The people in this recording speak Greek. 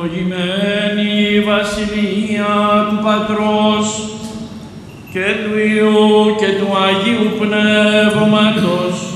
Ευλογημένη η Βασιλεία του Πατρός και του Υιού και του Αγίου Πνεύματος